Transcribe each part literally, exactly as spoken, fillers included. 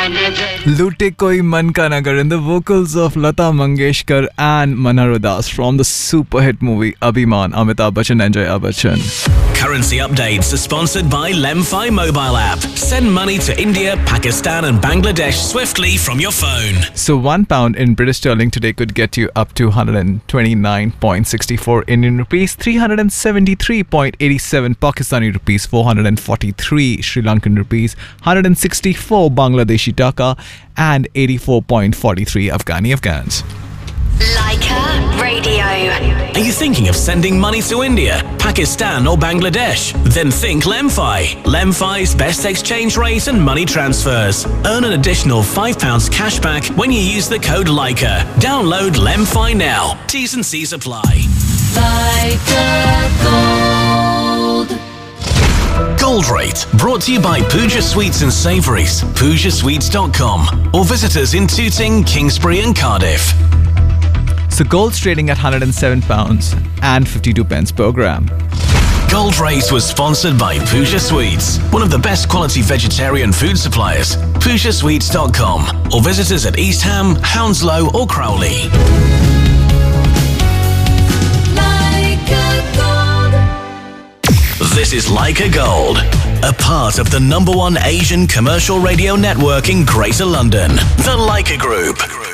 Lute Koi Man Ka Nagar in the vocals of Lata Mangeshkar and Manohar Das from the super hit movie Abhiman, Amitabh Bachchan and Jaya Bachchan. Currency updates are sponsored by Lemfi mobile app. Send money to India, Pakistan and Bangladesh swiftly from your phone. So one pound in British sterling today could get you up to one hundred twenty-nine point six four Indian rupees, three hundred seventy-three point eight seven Pakistani rupees, four hundred forty-three Sri Lankan rupees, one hundred sixty-four Bangladeshi taka and eighty-four point four three Afghani Afghans. Leica Radio. Are you thinking of sending money to India, Pakistan or Bangladesh? Then think Lemfi. Lemfi's best exchange rate and money transfers. Earn an additional five pounds cash back when you use the code Leica. Download Lemfi now. T's and C's apply. Leica Gold. Gold Rate, brought to you by Pooja Sweets and Savouries, pooja sweets dot com, or visit us in Tooting, Kingsbury and Cardiff. So gold's trading at one hundred seven pounds and fifty-two pence per gram. Gold Rate was sponsored by Pooja Sweets, one of the best quality vegetarian food suppliers. pooja sweets dot com, or visit us at East Ham, Hounslow or Crowley. This is Leica Gold, a part of the number one Asian commercial radio network in Greater London, the Leica Group.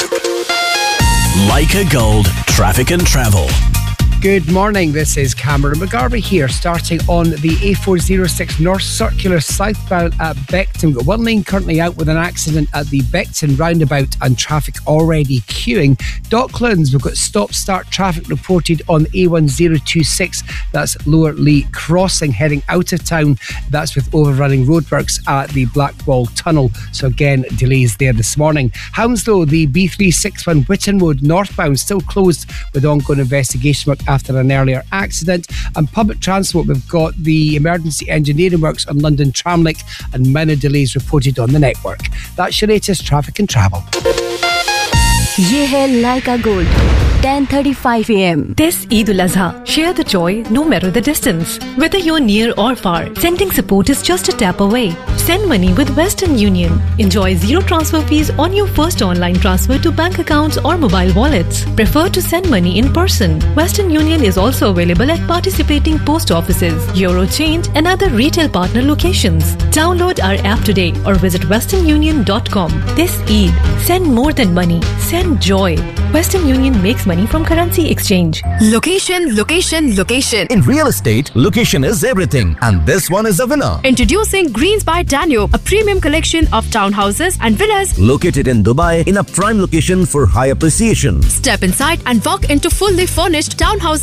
Leica Gold, traffic and travel. Good morning, this is Cameron McGarvey here, starting on the A four oh six North Circular southbound at Beckton. We've got one lane currently out with an accident at the Beckton roundabout and traffic already queuing. Docklands, we've got stop-start traffic reported on A one oh two six, that's Lower Lee Crossing, heading out of town. That's with overrunning roadworks at the Blackwall Tunnel, so again, delays there this morning. Hounslow, the B three sixty-one Whitton Road northbound, still closed with ongoing investigation work after an earlier accident. And public transport, we've got the emergency engineering works on London Tramlink and minor delays reported on the network. That's your latest traffic and travel. ये है Leica Gold, ten thirty-five a m This Eid al-Azha, share the joy no matter the distance. Whether you're near or far, sending support is just a tap away. Send money with Western Union. Enjoy zero transfer fees on your first online transfer to bank accounts or mobile wallets. Prefer to send money in person. Western Union is also available at participating post offices, Eurochange and other retail partner locations. Download our app today or visit western union dot com. This Eid, send more than money. Send joy. Western Union makes money from currency exchange. Location, location, location. In real estate, location is everything. And this one is a winner. Introducing Greens by Danube, a premium collection of townhouses and villas located in Dubai in a prime location for high appreciation. Step inside and walk into fully furnished townhouses